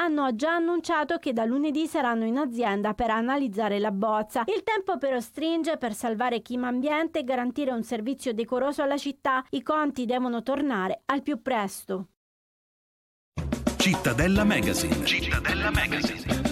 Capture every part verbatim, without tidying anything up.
hanno già annunciato che da lunedì saranno in azienda per analizzare la bozza. Il tempo però stringe per salvare Clima Ambiente e garantire un servizio decoroso alla città. I conti devono tornare al più presto. Cittadella Magazine. Cittadella Magazine.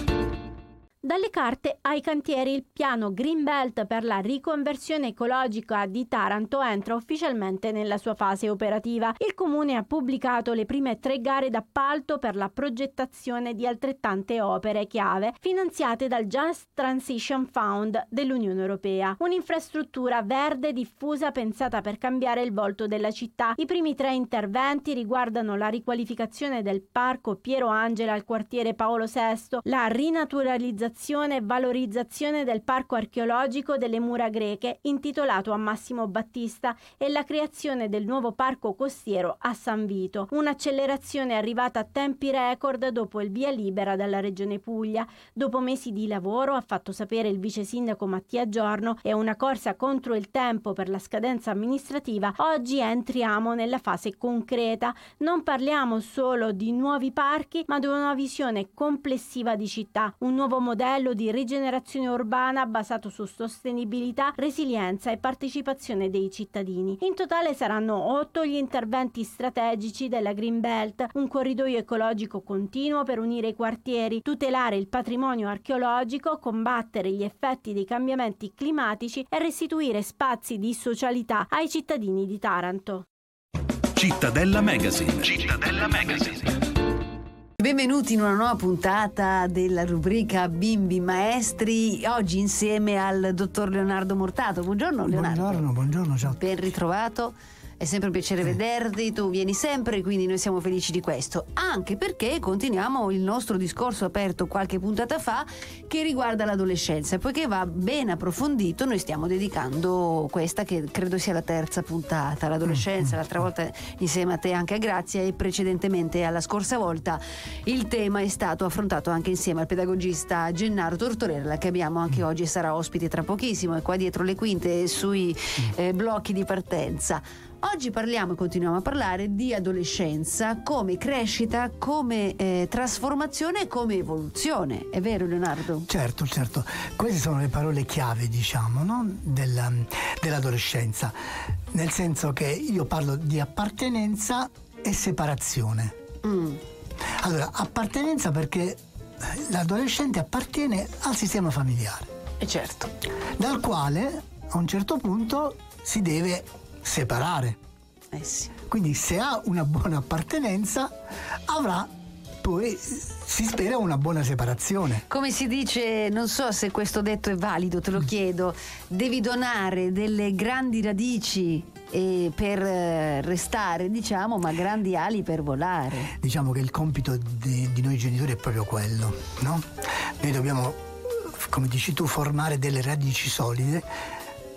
Dalle carte ai cantieri, il piano Greenbelt per la riconversione ecologica di Taranto entra ufficialmente nella sua fase operativa. Il comune ha pubblicato le prime tre gare d'appalto per la progettazione di altrettante opere chiave finanziate dal Just Transition Fund dell'Unione Europea. Un'infrastruttura verde diffusa pensata per cambiare il volto della città. I primi tre interventi riguardano la riqualificazione del parco Piero Angela al quartiere Paolo sesto, la rinaturalizzazione e valorizzazione del parco archeologico delle mura greche intitolato a Massimo Battista e la creazione del nuovo parco costiero a San Vito. Un'accelerazione arrivata a tempi record dopo il via libera dalla Regione Puglia. Dopo mesi di lavoro, ha fatto sapere il vice sindaco Mattia Giorno, e una corsa contro il tempo per la scadenza amministrativa, oggi entriamo nella fase concreta. Non parliamo solo di nuovi parchi, ma di una visione complessiva di città, un nuovo modello di rigenerazione urbana basato su sostenibilità, resilienza e partecipazione dei cittadini. In totale saranno otto gli interventi strategici della Greenbelt, un corridoio ecologico continuo per unire i quartieri, tutelare il patrimonio archeologico, combattere gli effetti dei cambiamenti climatici e restituire spazi di socialità ai cittadini di Taranto. Cittadella Magazine. Cittadella Magazine. Benvenuti in una nuova puntata della rubrica Bimbi Maestri, oggi insieme al dottor Leonardo Mortato. Buongiorno Leonardo. Buongiorno, buongiorno, ciao. Ben ritrovato. È sempre un piacere vederti, tu vieni sempre, quindi noi siamo felici di questo, anche perché continuiamo il nostro discorso aperto qualche puntata fa che riguarda l'adolescenza, e poiché va ben approfondito noi stiamo dedicando questa che credo sia la terza puntata all'adolescenza. L'altra volta insieme a te anche a Grazia, e precedentemente alla scorsa volta il tema è stato affrontato anche insieme al pedagogista Gennaro Tortorella, che abbiamo anche oggi e sarà ospite tra pochissimo, è qua dietro le quinte sui eh, blocchi di partenza. Oggi parliamo e continuiamo a parlare di adolescenza come crescita, come eh, trasformazione e come evoluzione. È vero, Leonardo? Certo, certo. Queste sono le parole chiave, diciamo, no? Della, dell'adolescenza. Nel senso che io parlo di appartenenza e separazione. Mm. Allora, appartenenza perché l'adolescente appartiene al sistema familiare. E certo. Dal quale a un certo punto si deve separare. Eh sì. Quindi se ha una buona appartenenza avrà poi, si spera, una buona separazione. Come si dice, non so se questo detto è valido, te lo chiedo, devi donare delle grandi radici e per restare, diciamo, ma grandi ali per volare. Diciamo che il compito di, di noi genitori è proprio quello, no? Noi dobbiamo, come dici tu, formare delle radici solide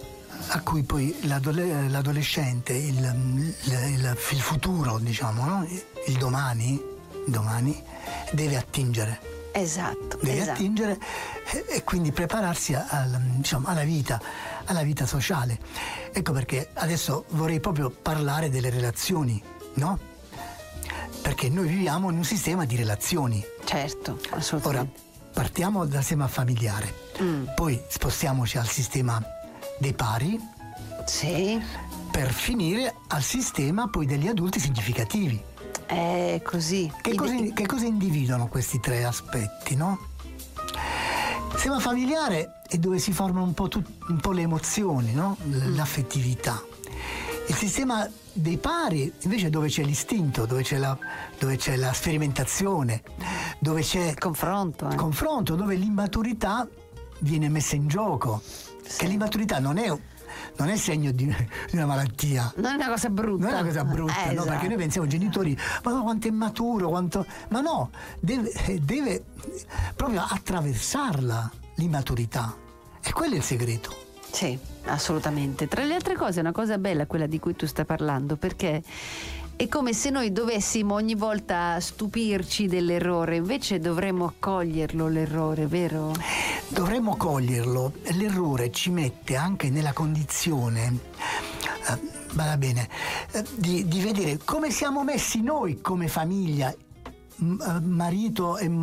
a cui poi l'adole- l'adolescente, il, il, il, il futuro, diciamo, no? il domani, domani deve attingere. Esatto. Deve esatto. attingere e, e quindi prepararsi al, diciamo, alla vita, alla vita sociale. Ecco perché adesso vorrei proprio parlare delle relazioni, no? Perché noi viviamo in un sistema di relazioni. Certo, assolutamente. Ora, partiamo dal sistema familiare, mm. poi spostiamoci al sistema dei pari, sì, per finire al sistema poi degli adulti significativi. È così. Che cosa, che cosa individuano questi tre aspetti, no? Il sistema familiare è dove si formano un po', tut, un po' le emozioni, no? L'affettività. Il sistema dei pari invece è dove c'è l'istinto, dove c'è la, dove c'è la sperimentazione, dove c'è il confronto, eh. confronto, dove l'immaturità viene messa in gioco. Sì. Che l'immaturità non è, non è segno di, di una malattia. Non è una cosa brutta. Non è una cosa brutta, eh, no? esatto. Perché noi pensiamo, genitori, ma no, quanto è maturo, quanto. Ma no, deve, deve proprio attraversarla l'immaturità. E quello è il segreto. Sì, assolutamente. Tra le altre cose è una cosa bella quella di cui tu stai parlando, perché è come se noi dovessimo ogni volta stupirci dell'errore, invece dovremmo accoglierlo l'errore, vero? Dovremmo coglierlo. L'errore ci mette anche nella condizione, eh, vada bene, eh, di, di vedere come siamo messi noi come famiglia, m- marito e